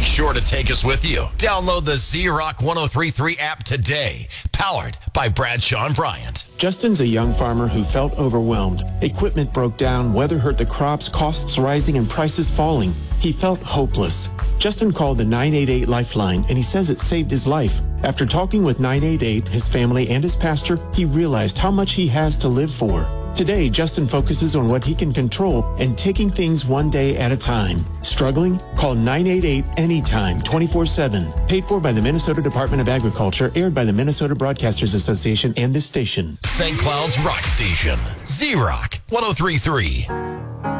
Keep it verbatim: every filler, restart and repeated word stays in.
sure to take us with you. Download the Z-Rock ten thirty-three app today. Powered by Bradshaw and Bryant. Justin's a young farmer who felt overwhelmed. Equipment broke down, weather hurt the crops, costs rising, and prices falling. He felt hopeless. Justin called the nine eight eight Lifeline, and he says it saved his life. After talking with nine eight eight, his family, and his pastor, he realized how much he has to live for. Today, Justin focuses on what he can control and taking things one day at a time. Struggling? Call nine eight eight anytime, twenty-four seven. Paid for by the Minnesota Department of Agriculture, aired by the Minnesota Broadcasters Association and this station. Saint Cloud's Rock Station. Z-Rock ten thirty-three.